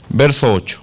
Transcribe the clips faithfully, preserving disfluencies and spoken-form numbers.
Verso ocho.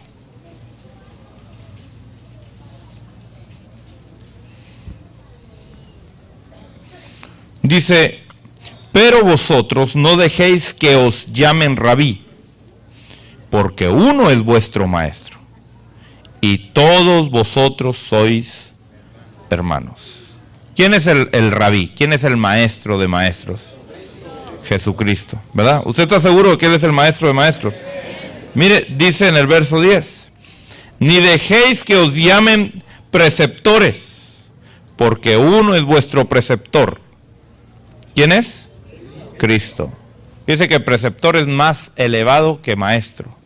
Dice, pero vosotros no dejéis que os llamen rabí, porque uno es vuestro maestro, y todos vosotros sois hermanos. ¿Quién es el, el rabí? ¿Quién es el maestro de maestros? Jesucristo, ¿verdad? ¿Usted está seguro de que Él es el maestro de maestros? Mire, dice en el verso diez, ni dejéis que os llamen preceptores, porque uno es vuestro preceptor. ¿Quién es? Cristo. Dice que preceptor es más elevado que maestro.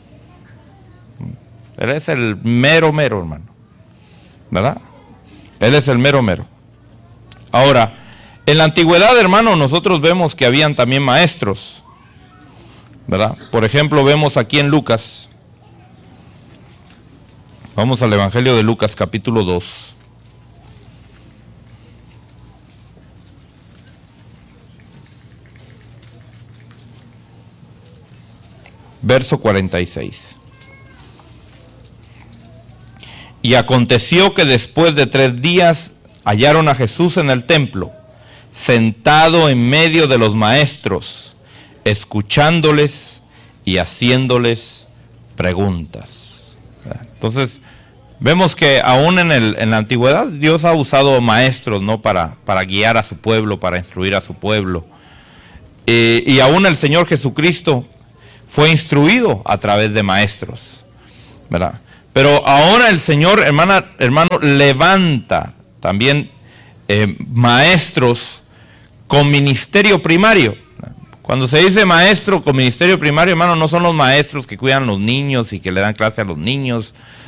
Él es el mero mero, hermano, ¿verdad? Él es el mero mero. Ahora, en la antigüedad, hermano, nosotros vemos que habían también maestros, ¿verdad? Por ejemplo, vemos aquí en Lucas. Vamos al Evangelio de Lucas, capítulo dos. Verso cuarenta y seis. Y aconteció que después de tres días hallaron a Jesús en el templo, sentado en medio de los maestros, escuchándoles y haciéndoles preguntas. Entonces, vemos que aún en, el, en la antigüedad Dios ha usado maestros, ¿no? Para, para guiar a su pueblo, para instruir a su pueblo. Eh, y aún el Señor Jesucristo fue instruido a través de maestros, ¿verdad? Pero ahora el Señor, hermana, hermano, levanta también eh, maestros con ministerio primario. Cuando se dice maestro con ministerio primario, hermano, no son los maestros que cuidan a los niños y que le dan clase a los niños,